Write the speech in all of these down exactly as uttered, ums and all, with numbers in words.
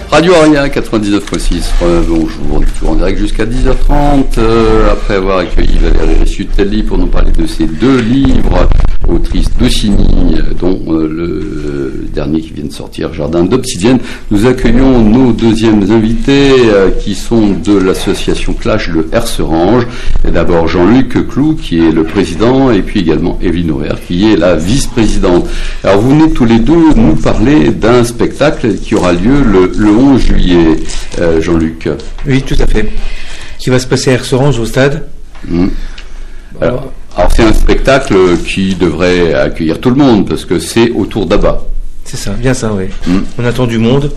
Radio Aria quatre-vingt-dix-neuf point six, euh, bonjour, toujours en direct jusqu'à dix heures trente, euh, après avoir accueilli Valérie Rissutelli pour nous parler de ses deux livres, autrice d'Ossini, dont euh, le euh, dernier qui vient de sortir, Jardin d'Obsidienne. Nous accueillons nos deuxièmes invités euh, qui sont de l'association Clash de Herserange. Et d'abord Jean-Luc Clou qui est le président et puis également Evelyne Hoer qui est la vice-présidente. Alors vous venez tous les deux nous parler d'un spectacle qui aura lieu le, le onze juillet, euh, Jean-Luc. Oui, tout à fait. Qui va se passer à Herserange au stade. Mmh. Alors, alors c'est un spectacle qui devrait accueillir tout le monde parce que c'est autour d'Abba. C'est ça, bien ça, oui. Mmh. On attend du monde.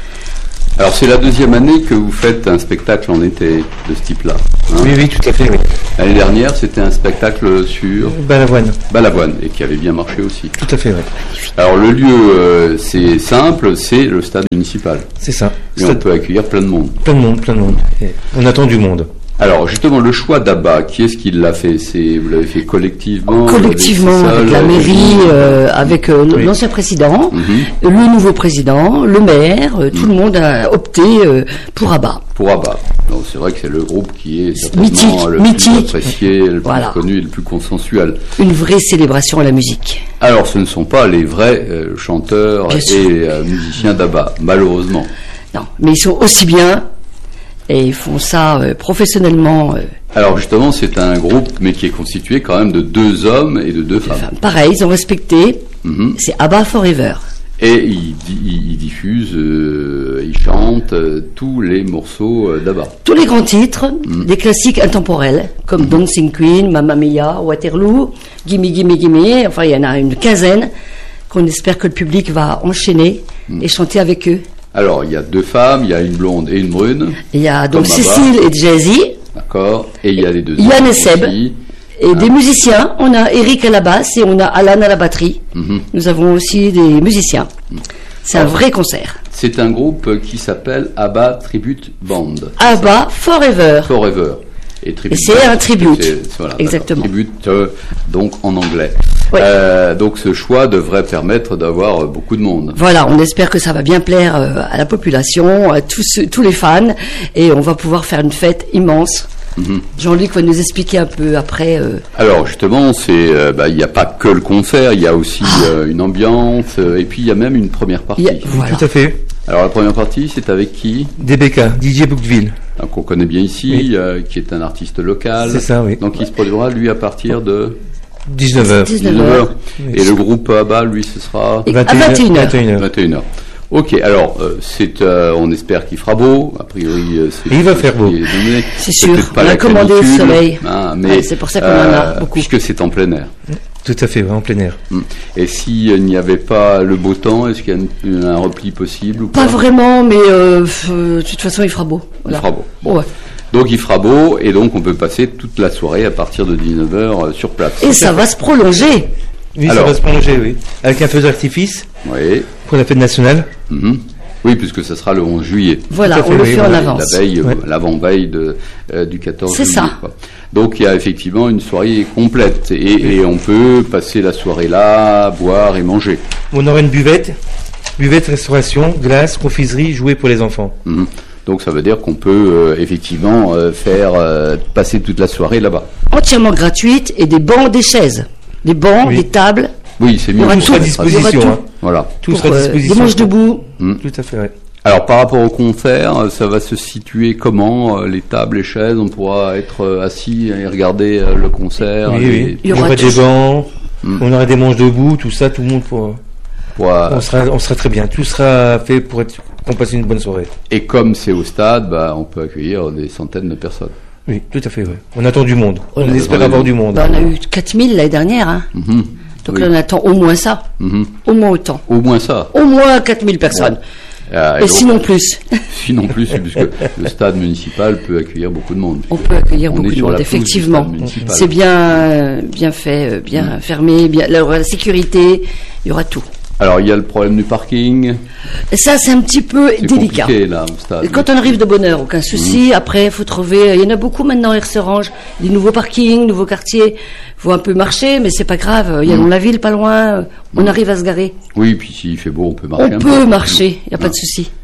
Alors c'est la deuxième année que vous faites un spectacle en été de ce type-là. Hein. Oui, oui, tout à fait, oui. L'année dernière, c'était un spectacle sur Balavoine. Balavoine, et qui avait bien marché aussi. Tout à fait, oui. Alors le lieu, euh, c'est simple, c'est le stade municipal. C'est ça. Et Stade... on peut accueillir plein de monde. Plein de monde, plein de monde. Et on attend du monde. Alors justement, le choix d'Abba, qui est-ce qui l'a fait? C'est, vous l'avez fait collectivement? Collectivement, avec la mairie, euh, avec euh, oui. l'ancien président, mm-hmm. le nouveau président, le maire, euh, tout mm. le monde a opté euh, pour Abba. Pour Abba. Donc c'est vrai que c'est le groupe qui est certainement mythique, le mythique. plus apprécié, le voilà. plus connu et le plus consensuel. Une vraie célébration à la musique. Alors ce ne sont pas les vrais euh, chanteurs bien et euh, musiciens d'Abba, malheureusement. Non, mais ils sont aussi bien. Et ils font ça euh, professionnellement. Euh, Alors justement, c'est un groupe, mais qui est constitué quand même de deux hommes et de deux femmes. femmes. Pareil, ils ont respecté. Mm-hmm. C'est Abba Forever. Et ils, ils, ils diffusent, euh, ils chantent euh, tous les morceaux euh, d'Abba. Tous les grands titres, mm. des classiques intemporels, comme mm-hmm. Dancing Queen, Mamma Mia, Waterloo, Gimme Gimme Gimme. Enfin, il y en a une quinzaine qu'on espère que le public va enchaîner mm. et chanter avec eux. Alors, il y a deux femmes, il y a une blonde et une brune. Il y a donc Cécile et Jay-Z. D'accord. Et il y a les deux Yann autres et Seb. aussi. Et ah. des musiciens. On a Eric à la basse et on a Alan à la batterie. Mm-hmm. Nous avons aussi des musiciens. Mm. C'est Alors, un vrai concert. C'est un groupe qui s'appelle Abba Tribute Band. Abba Forever. Forever. Et, et c'est un tribute. C'est, voilà, exactement. Tribute, euh, donc en anglais. Oui. Euh, donc ce choix devrait permettre d'avoir beaucoup de monde. Voilà, on espère que ça va bien plaire euh, à la population, à tous, tous les fans, et on va pouvoir faire une fête immense. Mm-hmm. Jean-Luc va nous expliquer un peu après. Euh... Alors justement, c'est, euh, bah, il n'y a pas que le concert, il y a aussi ah. euh, une ambiance, euh, et puis il y a même une première partie. A, voilà. Tout à fait. Alors la première partie, c'est avec qui? D B K, D J Boukville. Qu'on connaît bien ici, oui. euh, qui est un artiste local. C'est ça, oui. Donc il se produira, lui, à partir de dix-neuf heures. dix-neuf heures. Oui. Et le groupe Abba, lui, ce sera à vingt et une heures. vingt et une heures. Ok, alors, euh, c'est, euh, on espère qu'il fera beau. A priori, euh, c'est. Il va faire beau. C'est sûr. On a commandé le soleil. Hein, mais ouais, c'est pour ça qu'on euh, en a beaucoup. Puisque c'est en plein air. Tout à fait, ouais, en plein air. Et s'il euh, n'y avait pas le beau temps, est-ce qu'il y a un, un repli possible ou pas? Pas vraiment, mais euh, euh, de toute façon, il fera beau. Voilà. Il fera beau. Bon. Ouais. Donc il fera beau et donc on peut passer toute la soirée à partir de dix-neuf heures euh, sur place. Et ça va se prolonger. Oui, Alors, ça va se prolonger, oui. Avec un feu d'artifice. Oui. Pour la fête nationale. Mm-hmm. Oui, puisque ça sera le onze juillet. Voilà, on le fait en avance. La veille, ouais. l'avant-veille de, euh, du quatorze C'est juillet. ça. Quoi. Donc il y a effectivement une soirée complète et, oui. et on peut passer la soirée là, boire et manger. On aura une buvette, buvette, restauration, glace, confiserie, jouets pour les enfants. Mm-hmm. Donc ça veut dire qu'on peut euh, effectivement euh, faire euh, passer toute la soirée là-bas. Entièrement gratuite et des bancs, des chaises, des bancs, oui. des tables. Oui, c'est mieux. Tout sera à disposition. Hein. Voilà. Tout sera à disposition. Des manches debout. Mmh. Tout à fait. Ouais. Alors par rapport au concert, ça va se situer comment? Les tables, les chaises, on pourra être assis et regarder le concert. Oui, les... oui. Il y aura, il y aura des bancs, mmh. on aura des manches debout, tout ça, tout le monde pourra. Pour, on sera, on sera très bien. Tout sera fait pour être, pour passer une bonne soirée. Et comme c'est au stade, bah, on peut accueillir des centaines de personnes. Oui, tout à fait. Ouais. On attend du monde. On, on espère avoir du monde. Bah, on a eu quatre mille l'année dernière. Hein. Mm-hmm. Donc oui. là, on attend au moins ça. Mm-hmm. Au moins autant. Au moins ça. Au moins quatre mille personnes. Ouais. Euh, et, et donc, sinon plus. Sinon plus, puisque le stade municipal peut accueillir beaucoup de monde. On peut accueillir beaucoup de monde, effectivement. C'est bien, bien fait, bien mm. fermé, bien, la, la sécurité, il y aura tout. Alors, il y a le problème du parking. Et ça, c'est un petit peu c'est délicat. Là, au stade. Quand on arrive de bonne heure, aucun souci. Mmh. Après, il faut trouver. Il y en a beaucoup maintenant à Herserange. Des nouveaux parkings, nouveaux quartiers. Il faut un peu marcher, mais c'est pas grave. Il y a mmh. dans la ville, pas loin. On mmh. arrive à se garer. Oui, puis s'il fait beau, on peut marcher. On un peut peu. marcher. Il n'y a pas de souci.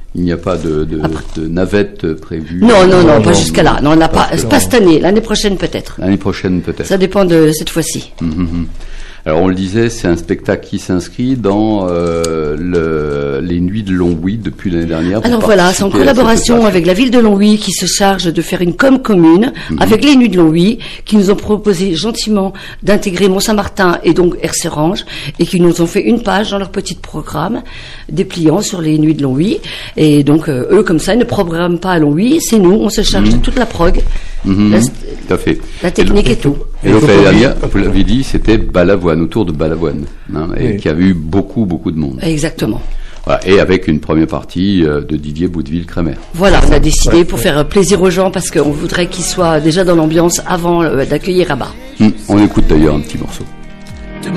Il n'y a pas de, de, de navette prévue. Non, non, non, non pas jusqu'à là. Non, on n'a pas, pas cette année. L'année prochaine peut-être. L'année prochaine peut-être. Ça dépend de cette fois-ci. Mmh, mmh. Alors on le disait, c'est un spectacle qui s'inscrit dans euh, le, les Nuits de Longwy depuis l'année dernière. Alors voilà, c'est en collaboration avec la ville de Longwy qui se charge de faire une com commune mmh. avec les Nuits de Longwy qui nous ont proposé gentiment d'intégrer Mont-Saint-Martin et donc Herserange et qui nous ont fait une page dans leur petit programme dépliant sur les Nuits de Longwy. Et donc euh, eux comme ça ils ne programment pas à Longwy, c'est nous, on se charge mmh. de toute la prog, mmh. la, tout à fait. la technique et, et tout. Et donc l'année dernière, vous l'avez dit, c'était Balavoine, autour de Balavoine, hein, et oui. qui avait eu beaucoup, beaucoup de monde. Exactement. Voilà, et avec une première partie euh, de Didier Boudeville-Crémer. Voilà, on a décidé ouais, pour ouais. faire plaisir aux gens, parce qu'on voudrait qu'ils soient déjà dans l'ambiance avant euh, d'accueillir Rabat. Hum, on écoute d'ailleurs un petit morceau.